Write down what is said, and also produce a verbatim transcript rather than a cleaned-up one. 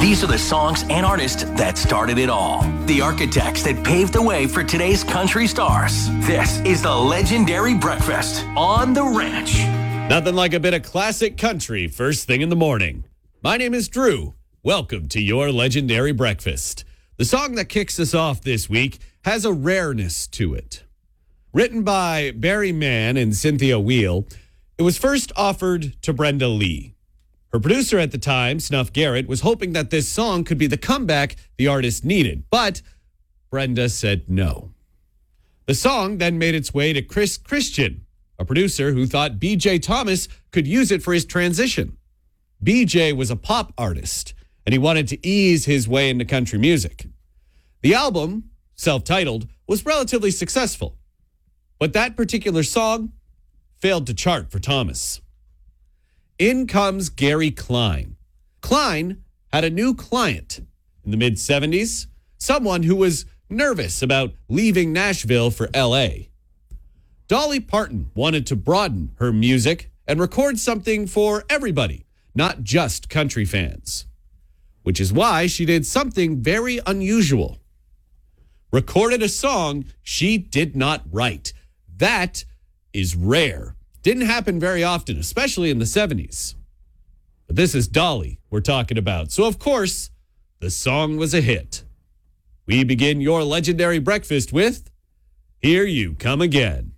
These are the songs and artists that started it all. The architects that paved the way for today's country stars. This is the Legendary Breakfast on the Ranch. Nothing like a bit of classic country first thing in the morning. My name is Drew. Welcome to your Legendary Breakfast. The song that kicks us off this week has a rareness to it. Written by Barry Mann and Cynthia Weil, it was first offered to Brenda Lee. Her producer at the time, Snuff Garrett, was hoping that this song could be the comeback the artist needed, but Brenda said no. The song then made its way to Chris Christian, a producer who thought B J Thomas could use it for his transition. B J was a pop artist, and he wanted to ease his way into country music. The album, self-titled, was relatively successful, but that particular song failed to chart for Thomas. In comes Gary Klein. Klein had a new client in the mid-seventies, someone who was nervous about leaving Nashville for L A. Dolly Parton wanted to broaden her music and record something for everybody, not just country fans, which is why she did something very unusual. Recorded a song she did not write. That is rare. Didn't happen very often, especially in the seventies. But this is Dolly we're talking about. So, of course, the song was a hit. We begin your Legendary Breakfast with Here You Come Again.